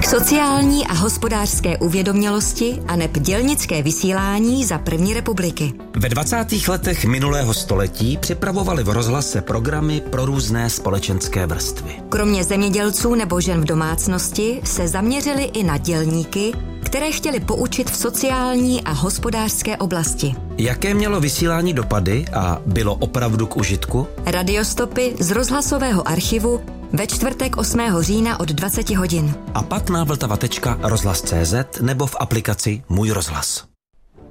Sociální a hospodářské uvědomělosti a neb dělnické vysílání za první republiky. Ve 20. letech minulého století připravovali v rozhlase programy pro různé společenské vrstvy. Kromě zemědělců nebo žen v domácnosti se zaměřili i na dělníky, které chtěli poučit v sociální a hospodářské oblasti. Jaké mělo vysílání dopady a bylo opravdu k užitku? Radiostopy z rozhlasového archivu ve čtvrtek 8. října od 20 hodin. A pak na vltava.rozhlas.cz nebo v aplikaci Můj rozhlas.